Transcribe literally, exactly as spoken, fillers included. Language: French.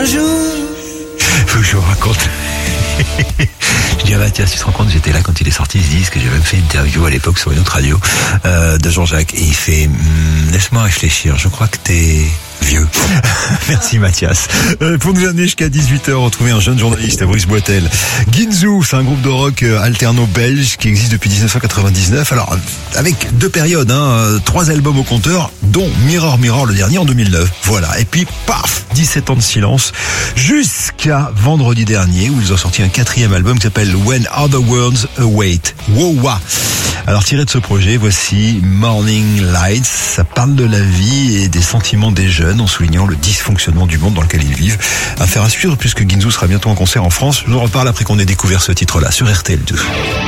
un jour. Faut que je vous raconte. Je dis, ah bah tiens, si tu te rends compte, j'étais là quand il est sorti ce disque, j'ai même fait une interview à l'époque sur une autre radio euh, de Jean-Jacques, et il fait hm, laisse-moi réfléchir, je crois que t'es vieux. Merci Mathias. Euh, pour nous amener jusqu'à dix-huit heures, retrouver un jeune journaliste, Brice Boitel. Ginzu, c'est un groupe de rock alterno belge qui existe depuis dix-neuf cent quatre-vingt-dix-neuf. Alors, avec deux périodes, hein, trois albums au compteur, dont Mirror Mirror, le dernier en deux mille neuf. Voilà. Et puis, paf, dix-sept ans de silence, jusqu'à vendredi dernier, où ils ont sorti un quatrième album qui s'appelle When Other Worlds Await. Wow. Alors, tiré de ce projet, voici Morning Lights. Ça parle de la vie et des sentiments des jeunes, en soulignant le dysfonctionnement du monde dans lequel ils vivent. Affaire à suivre, puisque Ginzu sera bientôt en concert en France. Je vous en reparle après qu'on ait découvert ce titre-là sur R T L deux.